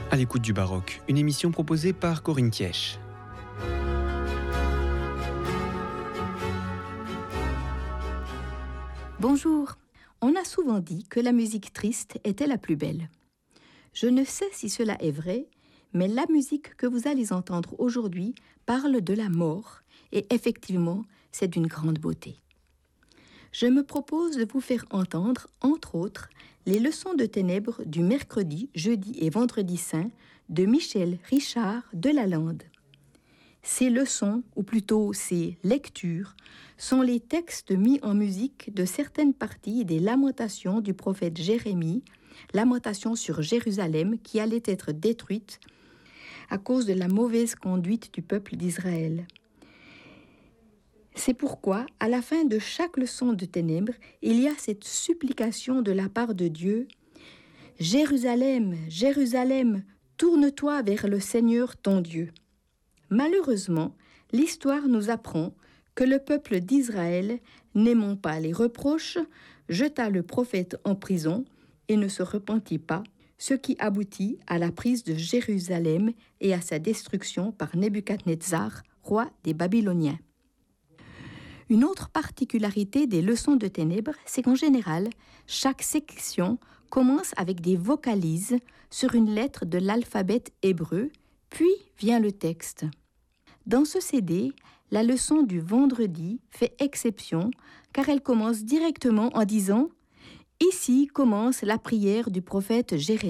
À l'écoute du baroque, une émission proposée par Corinne Thièche. Bonjour. On a souvent dit que la musique triste était la plus belle. Je ne sais si cela est vrai, mais la musique que vous allez entendre aujourd'hui parle de la mort et effectivement, c'est d'une grande beauté. Je me propose de vous faire entendre, entre autres, les leçons de ténèbres du mercredi, jeudi et vendredi saint de Michel Richard de Lalande. Ces leçons, ou plutôt ces lectures, sont les textes mis en musique de certaines parties des lamentations du prophète Jérémie, lamentation sur Jérusalem qui allait être détruite à cause de la mauvaise conduite du peuple d'Israël. C'est pourquoi, à la fin de chaque leçon de ténèbres, il y a cette supplication de la part de Dieu. « Jérusalem, Jérusalem, tourne-toi vers le Seigneur ton Dieu. » Malheureusement, l'histoire nous apprend que le peuple d'Israël, n'aimant pas les reproches, jeta le prophète en prison et ne se repentit pas, ce qui aboutit à la prise de Jérusalem et à sa destruction par Nebuchadnezzar, roi des Babyloniens. Une autre particularité des leçons de ténèbres, c'est qu'en général, chaque section commence avec des vocalises sur une lettre de l'alphabet hébreu, puis vient le texte. Dans ce CD, la leçon du vendredi fait exception car elle commence directement en disant « Ici commence la prière du prophète Jérémie ».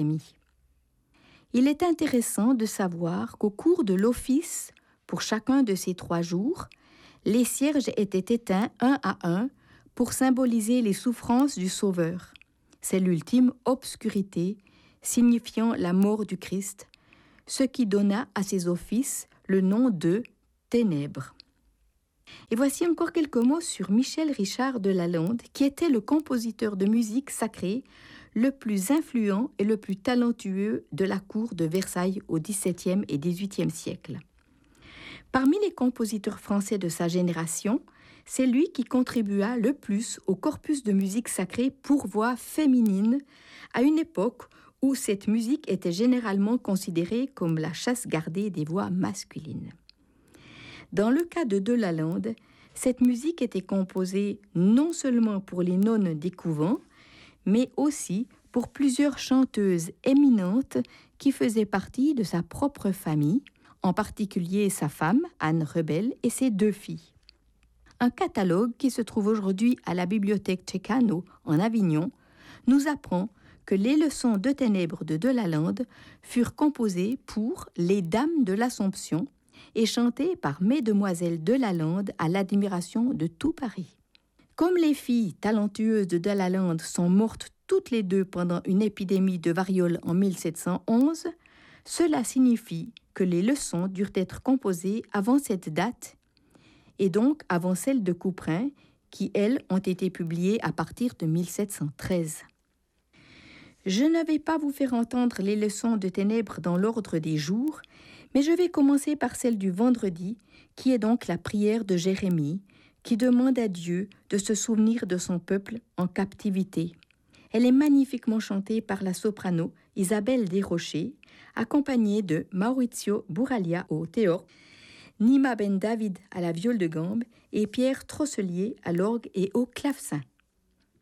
Il est intéressant de savoir qu'au cours de l'office, pour chacun de ces 3 jours, les cierges étaient éteints un à un pour symboliser les souffrances du Sauveur. C'est l'ultime obscurité, signifiant la mort du Christ, ce qui donna à ces offices le nom de ténèbres. Et voici encore quelques mots sur Michel Richard de Lalande, qui était le compositeur de musique sacrée le plus influent et le plus talentueux de la cour de Versailles au XVIIe et XVIIIe siècle. Parmi les compositeurs français de sa génération, c'est lui qui contribua le plus au corpus de musique sacrée pour voix féminine, à une époque où cette musique était généralement considérée comme la chasse gardée des voix masculines. Dans le cas de Lalande, cette musique était composée non seulement pour les nonnes des couvents, mais aussi pour plusieurs chanteuses éminentes qui faisaient partie de sa propre famille, en particulier sa femme, Anne Rebel, et ses 2 filles. Un catalogue qui se trouve aujourd'hui à la bibliothèque Ceccano, en Avignon, nous apprend que les leçons de ténèbres de Lalande furent composées pour les Dames de l'Assomption et chantées par Mesdemoiselles de Lalande à l'admiration de tout Paris. Comme les filles talentueuses de Lalande sont mortes toutes les 2 pendant une épidémie de variole en 1711, cela signifie que les leçons durent être composées avant cette date et donc avant celles de Couperin qui, elles, ont été publiées à partir de 1713. Je ne vais pas vous faire entendre les leçons de ténèbres dans l'ordre des jours, mais je vais commencer par celle du vendredi, qui est donc la prière de Jérémie, qui demande à Dieu de se souvenir de son peuple en captivité. Elle est magnifiquement chantée par la soprano Isabelle Desrochers, accompagnée de Maurizio Buraglia au théorbe, Nima Ben David à la viole de gambe et Pierre Trosselier à l'orgue et au clavecin.